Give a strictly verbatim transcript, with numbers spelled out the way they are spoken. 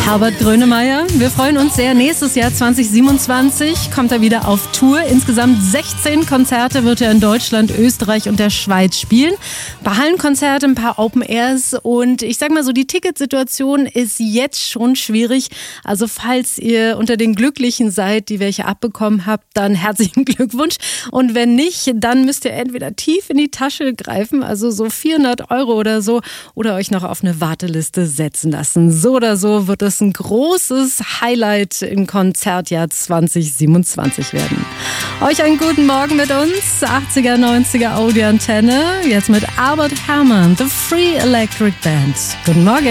Herbert Grönemeyer. Wir freuen uns sehr. Nächstes Jahr zwanzig siebenundzwanzig kommt er wieder auf Tour. Insgesamt sechzehn Konzerte wird er in Deutschland, Österreich und der Schweiz spielen. Ein paar Hallenkonzerte, ein paar Open Airs und ich sag mal so, die Ticketsituation ist jetzt schon schwierig. Also falls ihr unter den Glücklichen seid, die welche abbekommen habt, dann herzlichen Glückwunsch. Und wenn nicht, dann müsst ihr entweder tief in die Tasche greifen, also so vierhundert Euro oder so, oder euch noch auf eine Warteliste setzen lassen. So oder so wird es ein großes Highlight im Konzertjahr zwanzig siebenundzwanzig werden. Euch einen guten Morgen mit uns, achtziger, neunziger Audioantenne, jetzt mit Albert Hammond, The Free Electric Band. Guten Morgen.